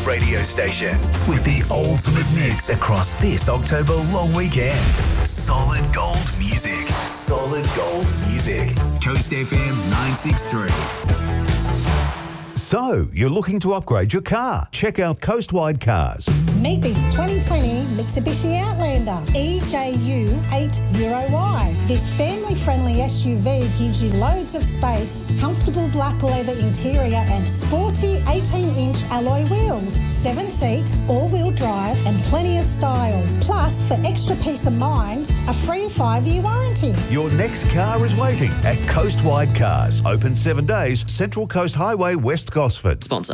radio station with the ultimate mix across this October long weekend. Solid gold music. Solid gold music. Coast FM 963. So, you're looking to upgrade your car? Check out Coastwide Cars. Meet this 2020 Mitsubishi Outlander EJU80Y. This family-friendly SUV gives you loads of space, comfortable black leather interior and sporty 18-inch alloy wheels, 7 seats, all-wheel drive and plenty of style. Plus, for extra peace of mind, a free 5-year warranty. Your next car is waiting at Coastwide Cars. Open 7 days, Central Coast Highway, West Gosford. Sponsor.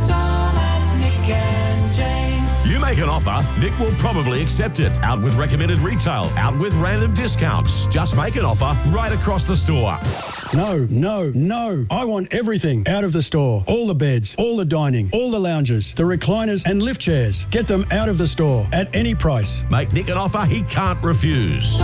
You make an offer, Nick will probably accept it. Out with recommended retail, out with random discounts. Just make an offer right across the store. No. I want everything out of the store. All the beds, all the dining, all the lounges, the recliners and lift chairs. Get them out of the store at any price. Make Nick an offer he can't refuse.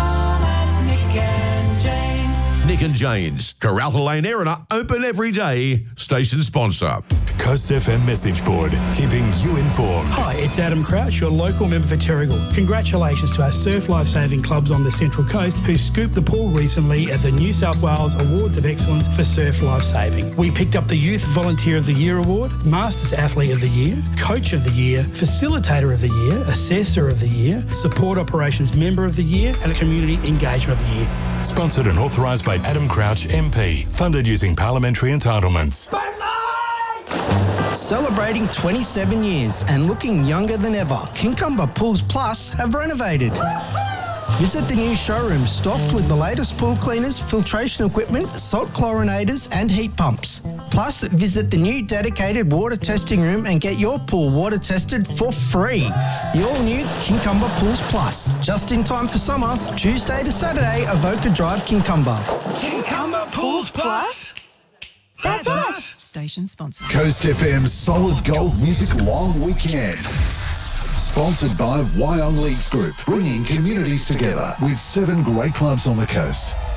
Nick and Jane's, Corralta Lane, Erina, open every day. Station sponsor. Coast FM message board, keeping you informed. Hi, it's Adam Crouch, your local member for Terrigal. Congratulations to our surf lifesaving clubs on the Central Coast who scooped the pool recently at the New South Wales Awards of Excellence for Surf Lifesaving. We picked up the Youth Volunteer of the Year Award, Masters Athlete of the Year, Coach of the Year, Facilitator of the Year, Assessor of the Year, Support Operations Member of the Year, and Community Engagement of the Year. Sponsored and authorised by Adam Crouch MP. Funded using parliamentary entitlements. Celebrating 27 years and looking younger than ever, Kincumber Pools Plus have renovated. Visit the new showroom stocked with the latest pool cleaners, filtration equipment, salt chlorinators and heat pumps. Plus, visit the new dedicated water testing room and get your pool water tested for free. The all-new Kincumber Pools Plus. Just in time for summer, Tuesday to Saturday, Avoca Drive, Kincumber. Kincumber Pools Plus? That's us. Station sponsor. Coast FM's Solid Gold Music Long Weekend. Sponsored by Wyong Leagues Group, bringing communities together with 7 great clubs on the coast.